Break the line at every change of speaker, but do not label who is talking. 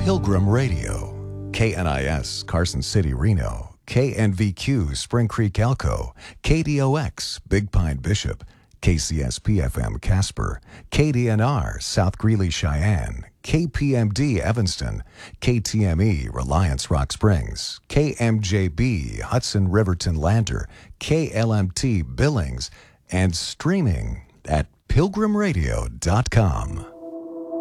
Pilgrim Radio, KNIS Carson City, Reno, KNVQ Spring Creek, Elko, KDOX Big Pine, Bishop, KCSP FM Casper, KDNR South Greeley, Cheyenne, KPMD Evanston, KTME Reliance Rock Springs, KMJB Hudson Riverton Lander, KLMT Billings, and streaming at pilgrimradio.com.